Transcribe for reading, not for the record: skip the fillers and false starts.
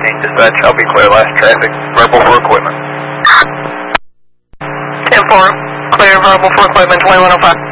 Dispatch, I'll be clear last traffic. Verbal for equipment. 10-4, clear verbal for equipment, 2105.